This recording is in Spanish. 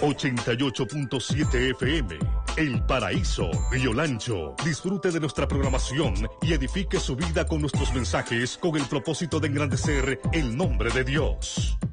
88.7 FM, El Paraíso, Río Lancho. Disfrute de nuestra programación y edifique su vida con nuestros mensajes con el propósito de engrandecer el nombre de Dios.